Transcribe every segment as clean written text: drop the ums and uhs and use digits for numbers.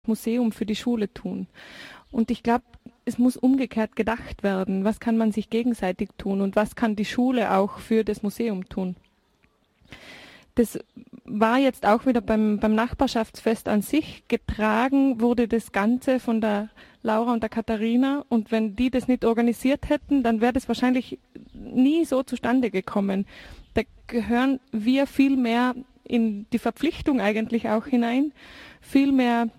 Museum für die Schule tun? Und ich glaube, es muss umgekehrt gedacht werden. Was kann man sich gegenseitig tun und was kann die Schule auch für das Museum tun? Das war jetzt auch wieder beim Nachbarschaftsfest an sich. Getragen wurde das Ganze von der Laura und der Katharina. Und wenn die das nicht organisiert hätten, dann wäre das wahrscheinlich nie so zustande gekommen. Da gehören wir viel mehr in die Verpflichtung eigentlich auch hinein, viel mehr,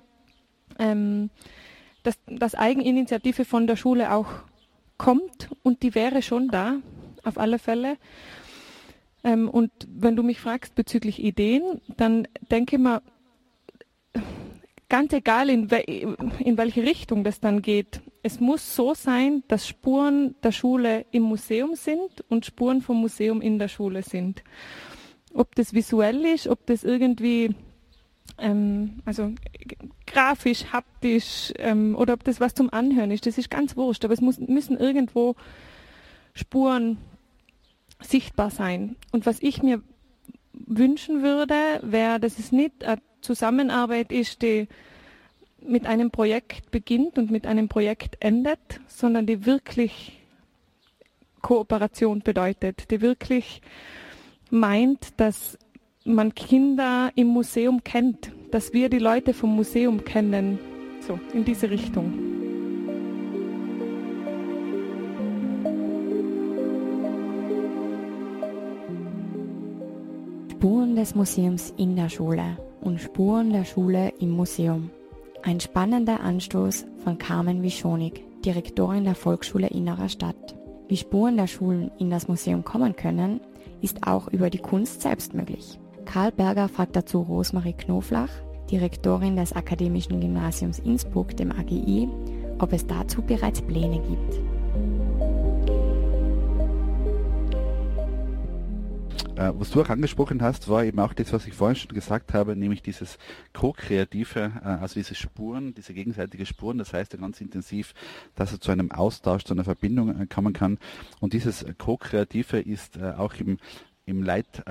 dass Eigeninitiative von der Schule auch kommt und die wäre schon da, auf alle Fälle. Und wenn du mich fragst bezüglich Ideen, dann denke ich mir, ganz egal in welche Richtung das dann geht, es muss so sein, dass Spuren der Schule im Museum sind und Spuren vom Museum in der Schule sind. Ob das visuell ist, ob das irgendwie also grafisch, haptisch oder ob das was zum Anhören ist, das ist ganz wurscht, aber es müssen irgendwo Spuren sichtbar sein. Und was ich mir wünschen würde, wäre, dass es nicht eine Zusammenarbeit ist, die mit einem Projekt beginnt und mit einem Projekt endet, sondern die wirklich Kooperation bedeutet, die wirklich meint, dass man Kinder im Museum kennt, dass wir die Leute vom Museum kennen, so in diese Richtung. Spuren des Museums in der Schule und Spuren der Schule im Museum. Ein spannender Anstoß von Carmen Wischonig, Direktorin der Volksschule Innerer Stadt. Wie Spuren der Schulen in das Museum kommen können, ist auch über die Kunst selbst möglich. Karl Berger fragt dazu Rosemarie Knoflach, Direktorin des Akademischen Gymnasiums Innsbruck, dem AGI, ob es dazu bereits Pläne gibt. Was du auch angesprochen hast, war eben auch das, was ich vorhin schon gesagt habe, nämlich dieses Co-Kreative, also diese Spuren, diese gegenseitige Spuren, das heißt ja ganz intensiv, dass es zu einem Austausch, zu einer Verbindung kommen kann. Und dieses Co-Kreative ist auch im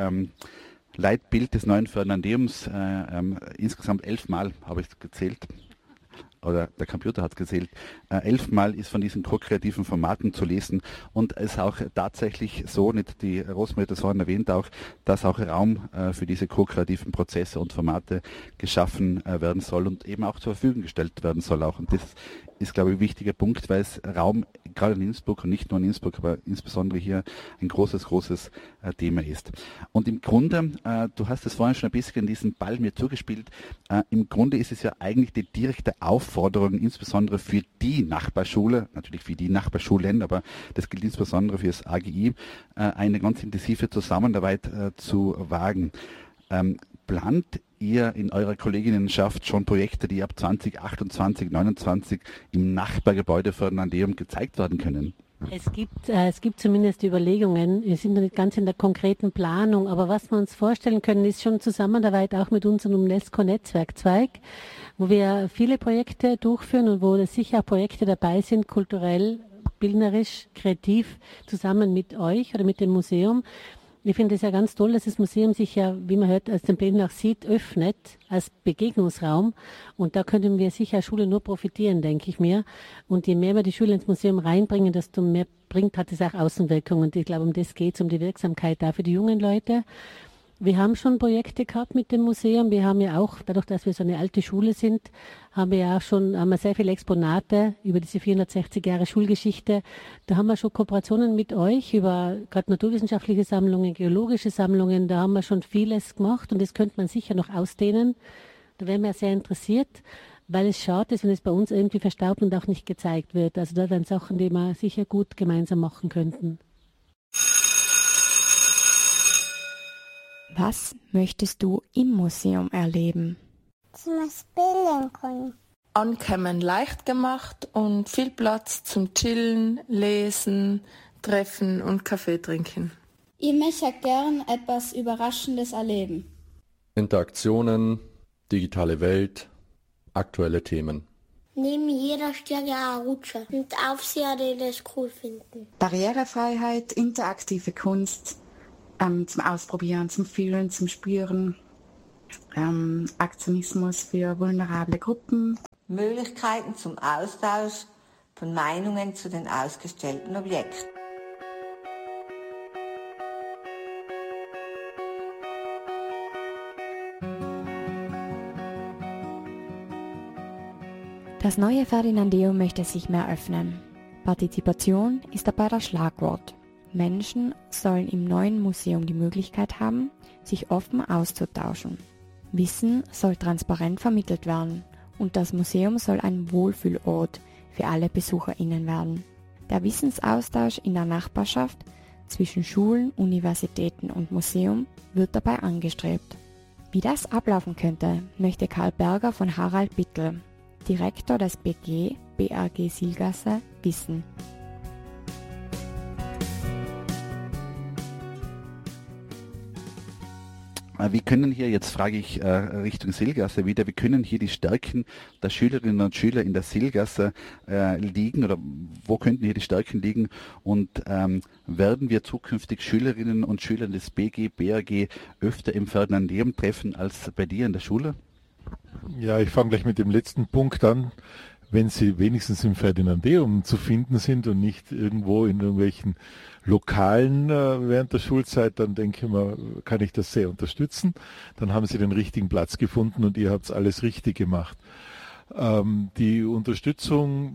Leitbild des neuen Ferdinandeums insgesamt 11 Mal, habe ich gezählt, oder der Computer hat es gezählt, 11 Mal ist von diesen ko-kreativen Formaten zu lesen und es ist auch tatsächlich so, nicht die Rosemarie hat das vorhin erwähnt auch, dass auch Raum für diese ko-kreativen Prozesse und Formate geschaffen werden soll und eben auch zur Verfügung gestellt werden soll auch. Und das ist, glaube ich, ein wichtiger Punkt, weil es Raum gerade in Innsbruck und nicht nur in Innsbruck, aber insbesondere hier ein großes Thema ist. Und im Grunde, du hast es vorhin schon ein bisschen diesen Ball mir zugespielt, im Grunde ist es ja eigentlich die direkte Aufforderung, insbesondere für die Nachbarschule, natürlich für die Nachbarschulen, aber das gilt insbesondere für das AGI, eine ganz intensive Zusammenarbeit zu wagen. Plant ihr in eurer Kolleginnenschaft schon Projekte, die ab 2028, 2029 im Nachbargebäude Ferdinandeum gezeigt werden können? Es gibt zumindest Überlegungen. Wir sind noch nicht ganz in der konkreten Planung, aber was wir uns vorstellen können, ist schon Zusammenarbeit auch mit unserem UNESCO-Netzwerkzweig, wo wir viele Projekte durchführen und wo sicher Projekte dabei sind, kulturell, bildnerisch, kreativ, zusammen mit euch oder mit dem Museum. Ich finde es ja ganz toll, dass das Museum sich ja, wie man hört, als den Plänen nach sieht, öffnet als Begegnungsraum. Und da können wir sicher als Schule nur profitieren, denke ich mir. Und je mehr wir die Schule ins Museum reinbringen, desto mehr hat es auch Außenwirkung. Und ich glaube, um das geht es, um die Wirksamkeit da für die jungen Leute. Wir haben schon Projekte gehabt mit dem Museum. Wir haben ja auch, dadurch, dass wir so eine alte Schule sind, haben wir sehr viele Exponate über diese 460 Jahre Schulgeschichte. Da haben wir schon Kooperationen mit euch über gerade naturwissenschaftliche Sammlungen, geologische Sammlungen. Da haben wir schon vieles gemacht und das könnte man sicher noch ausdehnen. Da wären wir sehr interessiert, weil es schade ist, wenn es bei uns irgendwie verstaubt und auch nicht gezeigt wird. Also da wären Sachen, die wir sicher gut gemeinsam machen könnten. Was möchtest du im Museum erleben? Dass man spielen kann. Ankommen leicht gemacht und viel Platz zum Chillen, Lesen, Treffen und Kaffee trinken. Ich möchte gern etwas Überraschendes erleben. Interaktionen, digitale Welt, aktuelle Themen. Neben jeder Stelle eine Rutsche und Aufseher, die das cool finden. Barrierefreiheit, interaktive Kunst, zum Ausprobieren, zum Fühlen, zum Spüren, Aktionismus für vulnerable Gruppen. Möglichkeiten zum Austausch von Meinungen zu den ausgestellten Objekten. Das neue Ferdinandeum möchte sich mehr öffnen. Partizipation ist dabei das Schlagwort. Menschen sollen im neuen Museum die Möglichkeit haben, sich offen auszutauschen. Wissen soll transparent vermittelt werden und das Museum soll ein Wohlfühlort für alle BesucherInnen werden. Der Wissensaustausch in der Nachbarschaft zwischen Schulen, Universitäten und Museum wird dabei angestrebt. Wie das ablaufen könnte, möchte Karl Berger von Harald Bittel, Direktor des BRG Silgasse, wissen. Wie können hier, jetzt frage ich Richtung Silgasse wieder, wie können hier die Stärken der Schülerinnen und Schüler in der Silgasse liegen oder wo könnten hier die Stärken liegen und werden wir zukünftig Schülerinnen und Schüler des BRG öfter im Ferdinandeum treffen als bei dir in der Schule? Ja, ich fange gleich mit dem letzten Punkt an. Wenn sie wenigstens im Ferdinandeum zu finden sind und nicht irgendwo in irgendwelchen Lokalen während der Schulzeit, dann denke ich mal, kann ich das sehr unterstützen. Dann haben sie den richtigen Platz gefunden und ihr habt alles richtig gemacht. Die Unterstützung,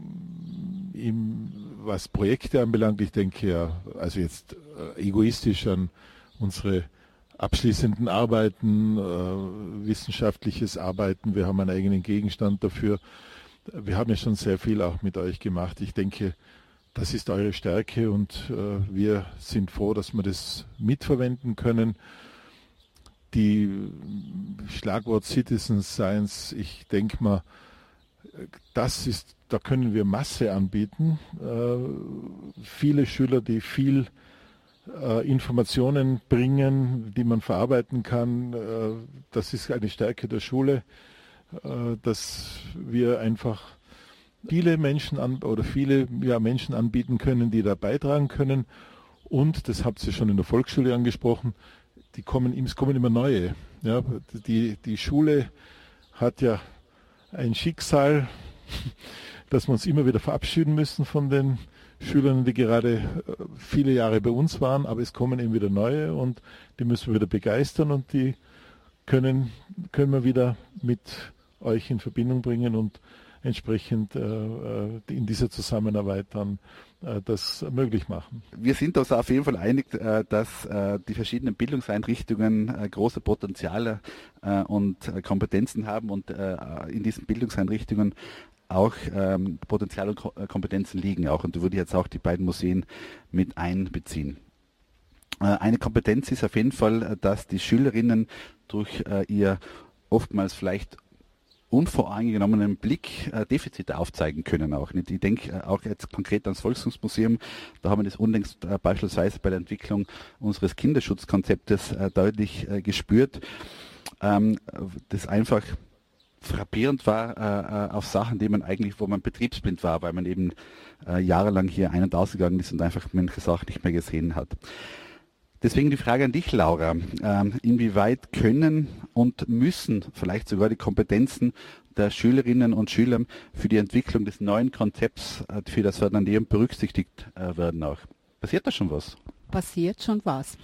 was Projekte anbelangt, ich denke ja, also jetzt egoistisch an unsere abschließenden Arbeiten, wissenschaftliches Arbeiten, wir haben einen eigenen Gegenstand dafür. Wir haben ja schon sehr viel auch mit euch gemacht. Ich denke, das ist eure Stärke und wir sind froh, dass wir das mitverwenden können. Die Schlagwort Citizen Science, ich denke mal, da können wir Masse anbieten. Viele Schüler, die viel Informationen bringen, die man verarbeiten kann, das ist eine Stärke der Schule. Dass wir einfach viele Menschen Menschen anbieten können, die da beitragen können. Und, das habt ihr schon in der Volksschule angesprochen, es kommen immer neue. Ja, die Schule hat ja ein Schicksal, dass wir uns immer wieder verabschieden müssen von den Schülern, die gerade viele Jahre bei uns waren, aber es kommen eben wieder neue und die müssen wir wieder begeistern und die können wir wieder mit euch in Verbindung bringen und entsprechend in dieser Zusammenarbeit dann das möglich machen. Wir sind uns auf jeden Fall einig, dass die verschiedenen Bildungseinrichtungen große Potenziale und Kompetenzen haben und in diesen Bildungseinrichtungen auch Potenzial und Kompetenzen liegen auch. Und du würdest jetzt auch die beiden Museen mit einbeziehen. Eine Kompetenz ist auf jeden Fall, dass die Schülerinnen durch ihr oftmals vielleicht unvoreingenommenen Blick Defizite aufzeigen können auch. Ich denke auch jetzt konkret ans Volkskunstmuseum, da haben wir das unlängst beispielsweise bei der Entwicklung unseres Kinderschutzkonzeptes deutlich gespürt, das einfach frappierend war auf Sachen, wo man betriebsblind war, weil man eben jahrelang hier ein- und ausgegangen ist und einfach manche Sachen nicht mehr gesehen hat. Deswegen die Frage an dich, Laura. Inwieweit können und müssen vielleicht sogar die Kompetenzen der Schülerinnen und Schüler für die Entwicklung des neuen Konzepts für das Ferdinandeum berücksichtigt werden auch? Passiert da schon was? Passiert schon was.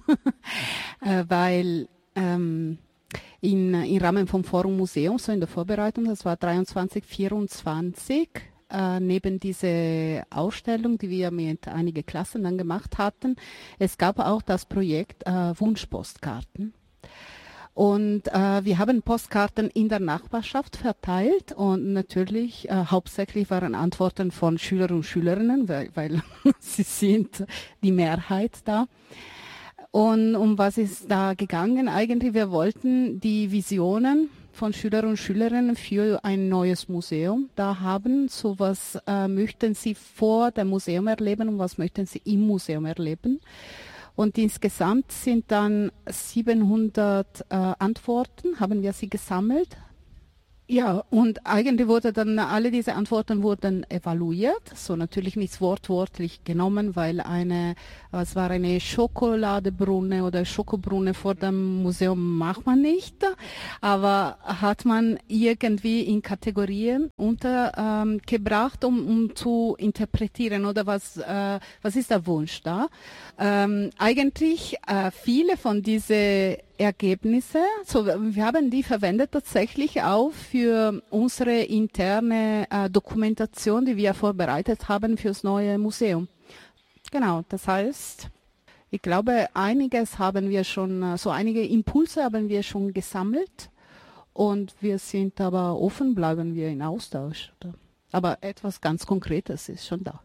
Weil im Rahmen vom Forum Museum, so in der Vorbereitung, das war 23, 24, neben diese Ausstellung, die wir mit einigen Klassen dann gemacht hatten, es gab auch das Projekt Wunschpostkarten. Und wir haben Postkarten in der Nachbarschaft verteilt und natürlich hauptsächlich waren Antworten von Schülern und Schülerinnen, weil sie sind die Mehrheit da. Und um was ist da gegangen? Eigentlich, wir wollten die Visionen von Schülern und Schülerinnen für ein neues Museum da haben. So was möchten sie vor dem Museum erleben und was möchten sie im Museum erleben. Und insgesamt sind dann 700 Antworten, haben wir sie gesammelt Ja, und eigentlich wurde dann, alle diese Antworten wurden evaluiert, so natürlich nicht wortwörtlich genommen, weil es war eine Schokoladebrunne oder Schokobrunne vor dem Museum macht man nicht, aber hat man irgendwie in Kategorien untergebracht, um zu interpretieren, oder was ist der Wunsch da? Eigentlich viele von diesen Ergebnisse, so wir haben die verwendet tatsächlich auch für unsere interne Dokumentation, die wir vorbereitet haben fürs neue Museum. Genau, das heißt, ich glaube, einiges haben wir schon, so einige Impulse haben wir schon gesammelt und wir sind aber offen, bleiben wir in Austausch. Aber etwas ganz Konkretes ist schon da.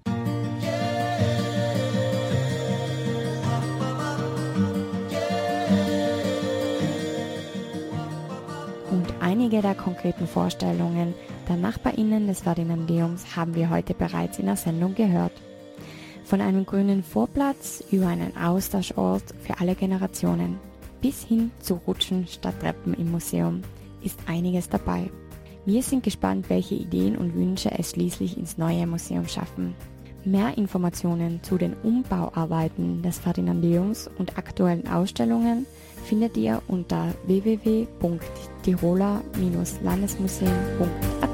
Einige der konkreten Vorstellungen der NachbarInnen des Ferdinandeums haben wir heute bereits in der Sendung gehört. Von einem grünen Vorplatz über einen Austauschort für alle Generationen bis hin zu Rutschen statt Treppen im Museum ist einiges dabei. Wir sind gespannt, welche Ideen und Wünsche es schließlich ins neue Museum schaffen. Mehr Informationen zu den Umbauarbeiten des Ferdinandeums und aktuellen Ausstellungen findet ihr unter www.tiroler-landesmuseum.at.